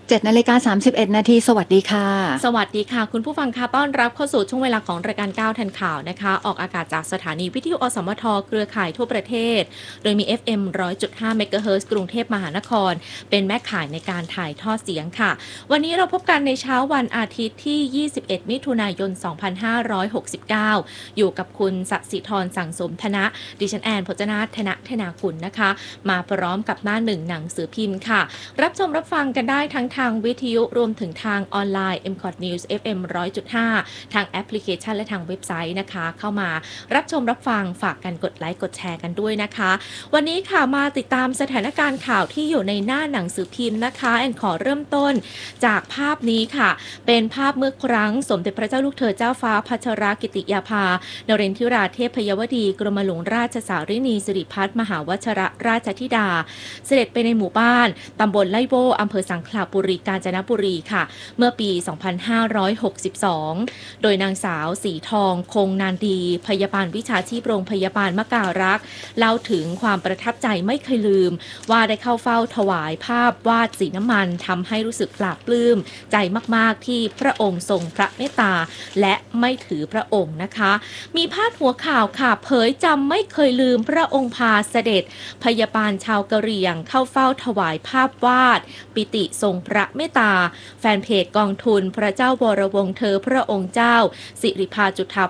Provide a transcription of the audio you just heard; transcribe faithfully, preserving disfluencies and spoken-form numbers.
เจ็ดนาฬิกาสามสิบเอ็ดนาทีสวัสดีค่ะสวัสดีค่ะคุณผู้ฟังค่ะต้อนรับเข้าสู่ช่วงเวลาของรายการก้าวทันข่าวนะคะออกอากาศจากสถานีวิทยุอสมทเครือข่ายทั่วประเทศโดยมี เอฟ เอ็ม หนึ่งร้อยจุดห้า เมกะเฮิรตซ์กรุงเทพมหานครเป็นแม่ข่ายในการถ่ายทอดเสียงค่ะวันนี้เราพบกันในเช้าวันอาทิตย์ที่ยี่สิบเอ็ดมิถุนายนสองพันห้าร้อยหกสิบเก้าอยู่กับคุณสศิธรสังสมธนะดิฉันแอนพจนาธนะธนาคุณนะคะมาพร้อมกับหน้าหนึ่งหนังสือพิมพ์ค่ะรับชมรับฟังกันได้ทั้งทางวิทยุรวมถึงทางออนไลน์ เอ็ม คอท News เอฟ เอ็ม หนึ่งร้อยจุดห้า ทางแอปพลิเคชันและทางเว็บไซต์นะคะเข้ามารับชมรับฟังฝากกันกดไลค์กดแชร์กันด้วยนะคะวันนี้ค่ะมาติดตามสถานการณ์ข่าวที่อยู่ในหน้าหนังสือพิมพ์นะคะแอนขอเริ่มต้นจากภาพนี้ค่ะเป็นภาพเมื่อครั้งสมเด็จพระเจ้าลูกเธอเจ้าฟ้าพัชรกิติยาภานเรนทิราเทพยวดีกรมหลวงราชสารินีสิริพัฒน์มหาวชรราชธิดาเสด็จไปในหมู่บ้านตำบลไล่โบอำเภอสังขละบุรีกาญจนบุรีค่ะเมื่อปี สองพันห้าร้อยหกสิบสอง โดยนางสาวสีทองคงนานดีพยาบาลวิชาชีพโรงพยาบาลมะการักษ์เล่าถึงความประทับใจไม่เคยลืมว่าได้เข้าเฝ้าถวายภาพวาดสีน้ำมันทำให้รู้สึกปลาบปลื้มใจมากๆที่พระองค์ทรงพระเมตตาและไม่ถือพระองค์นะคะมีพาดหัวข่าวค่ะเผยจำไม่เคยลืมพระองค์พาเสด็จพยาบาลชาวกะเหรี่ยงเข้าเฝ้าถวายภาพวาดปิติทรงพระเมตตาแฟนเพจกองทุนพระเจ้าวรวงศ์เธอพระองค์เจ้าสิริภาจุฑา